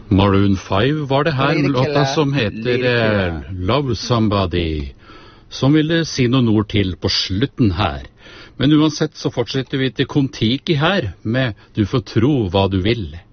Maroon 5 var det her, låta som heter Love Somebody, som ville si noen ord til på slutten her. Men uansett så fortsetter vi til Kon-Tiki her med Du får tro hva du vil.